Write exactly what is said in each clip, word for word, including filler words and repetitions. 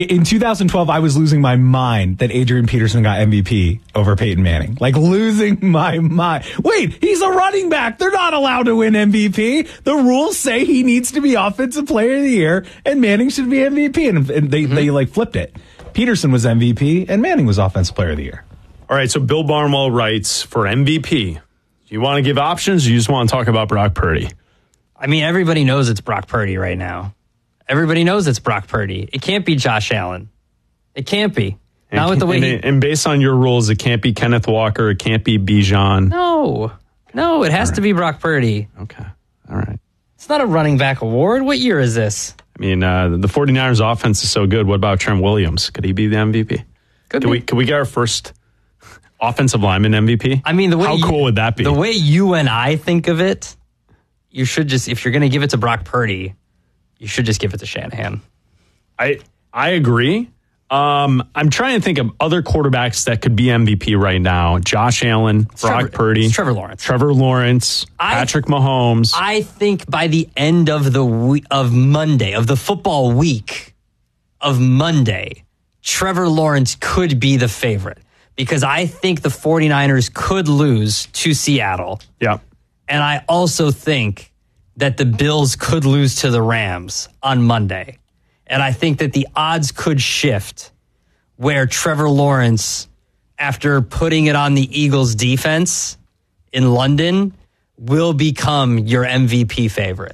In two thousand twelve, I was losing my mind that Adrian Peterson got M V P over Peyton Manning. Like, losing my mind. Wait, he's a running back. They're not allowed to win M V P. The rules say he needs to be Offensive Player of the Year, and Manning should be M V P. And, and they, mm-hmm. they, like, flipped it. Peterson was M V P, and Manning was Offensive Player of the Year. All right, so Bill Barnwell writes, for M V P, you want to give options, or you just want to talk about Brock Purdy? I mean, everybody knows it's Brock Purdy right now. Everybody knows it's Brock Purdy. It can't be Josh Allen. It can't be. And, Not with the way and, he... and based on your rules, it can't be Kenneth Walker. It can't be Bijan. No. No, it has right. to be Brock Purdy. Okay. All right. It's not a running back award. What year is this? I mean, uh, the 49ers offense is so good. What about Trent Williams? Could he be the M V P? Could can be. we, can we get our first offensive lineman M V P? I mean, the way How you, cool would that be? The way you and I think of it, you should just, if you're going to give it to Brock Purdy, you should just give it to Shanahan. I I agree. Um, I'm trying to think of other quarterbacks that could be M V P right now. Josh Allen, It's Brock Trevor, Purdy, it's Trevor Lawrence, Trevor Lawrence, I, Patrick Mahomes. I think by the end of the week, of Monday, of the football week of Monday, Trevor Lawrence could be the favorite because I think the 49ers could lose to Seattle. Yeah. And I also think that the Bills could lose to the Rams on Monday. And I think that the odds could shift where Trevor Lawrence, after putting it on the Eagles defense in London, will become your M V P favorite.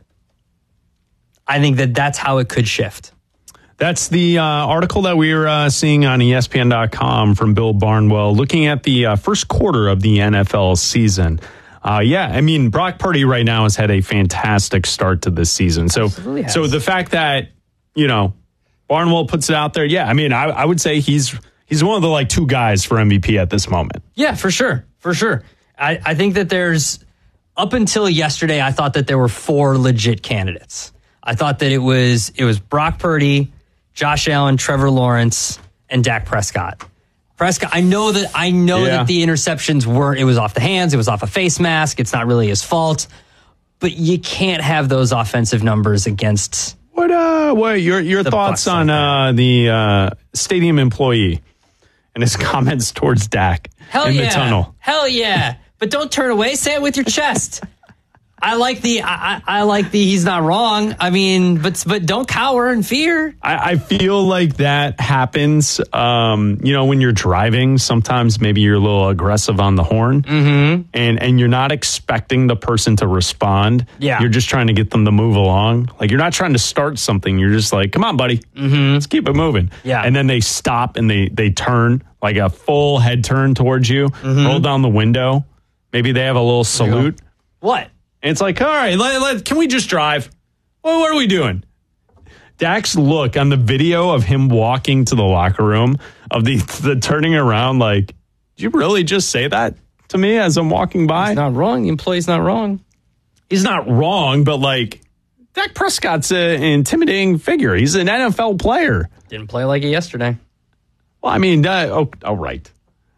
I think that that's how it could shift. That's the uh, article that we were uh, seeing on E S P N dot com from Bill Barnwell, looking at the uh, first quarter of the N F L season. Uh, yeah, I mean, Brock Purdy right now has had a fantastic start to this season. So, so the fact that, you know, Barnwell puts it out there, yeah, I mean, I, I would say he's he's one of the like two guys for M V P at this moment. Yeah, for sure, for sure. I, I think that there's, up until yesterday, I thought that there were four legit candidates. I thought that it was it was Brock Purdy, Josh Allen, Trevor Lawrence, and Dak Prescott. Prescott, I know that I know yeah. that the interceptions weren't, it was off the hands, it was off a face mask, it's not really his fault, but you can't have those offensive numbers against What uh what your your thoughts on uh the uh stadium employee and his comments towards Dak Hell in yeah. the tunnel? Hell yeah. But don't turn away, say it with your chest. I like the I, I like the he's not wrong. I mean, but but don't cower in fear. I, I feel like that happens. Um, you know, when you're driving, sometimes maybe you're a little aggressive on the horn, mm-hmm. and and you're not expecting the person to respond. Yeah, you're just trying to get them to move along. Like you're not trying to start something. You're just like, come on, buddy, mm-hmm. let's keep it moving. Yeah, and then they stop and they they turn like a full head turn towards you, mm-hmm. roll down the window. Maybe they have a little salute. What? And it's like, all right, let, let, can we just drive? Well, what are we doing? Dak's look on the video of him walking to the locker room, of the, the turning around, like, did you really just say that to me as I'm walking by? He's not wrong. The employee's not wrong. He's not wrong, but like, Dak Prescott's an intimidating figure. He's an N F L player. Didn't play like it yesterday. Well, I mean, uh, oh, oh, right.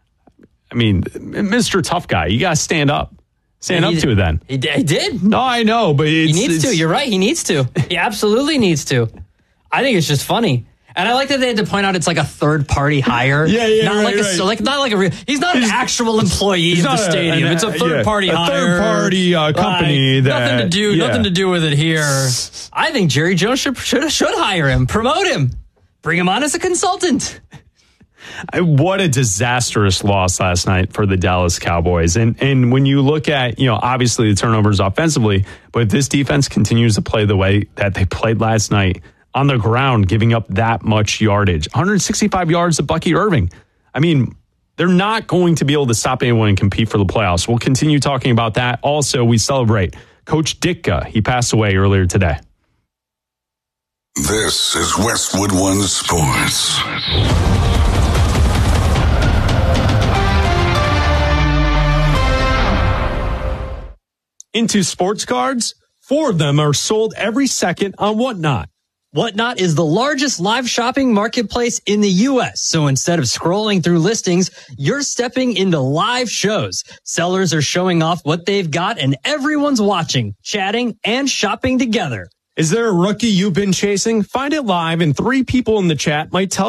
I mean, Mister Tough Guy, you got to stand up. Stand he, up to it then. He, he did. No, I know, but it's, he needs it's, to. You're right. He needs to. He absolutely needs to. I think it's just funny. And I like that they had to point out it's like a third party hire. yeah, yeah, not right, like right. a like not like a real. He's not he's, an actual employee of the stadium. A, an, it's a third yeah, party a hire. third party uh, company. Like, that, nothing to do. Yeah. Nothing to do with it here. I think Jerry Jones should should should hire him, promote him, bring him on as a consultant. What a disastrous loss last night for the Dallas Cowboys. And and when you look at, you know, obviously the turnovers offensively, but if this defense continues to play the way that they played last night on the ground, giving up that much yardage, one hundred sixty-five yards to Bucky Irving. I mean, they're not going to be able to stop anyone and compete for the playoffs. We'll continue talking about that. Also, we celebrate Coach Ditka. He passed away earlier today. This is Westwood One Sports. Into sports cards, four of them are sold every second on Whatnot. Whatnot is the largest live shopping marketplace in the U S. So instead of scrolling through listings, you're stepping into live shows. Sellers are showing off what they've got and everyone's watching, chatting, and shopping together. Is there a rookie you've been chasing? Find it live, and three people in the chat might tell